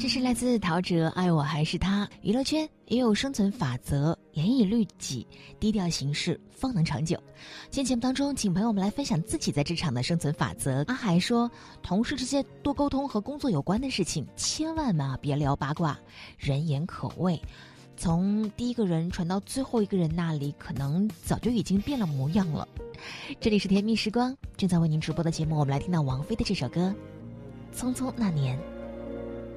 这是来自陶喆《爱我还是他》。娱乐圈也有生存法则，严以律己，低调行事方能长久。今天节目当中，请朋友们来分享自己在职场的生存法则。阿海说，同事之间多沟通和工作有关的事情，千万别聊八卦，人言可畏。从第一个人传到最后一个人那里，可能早就已经变了模样了。这里是甜蜜时光，正在为您直播的节目，我们来听到王菲的这首歌《匆匆那年》。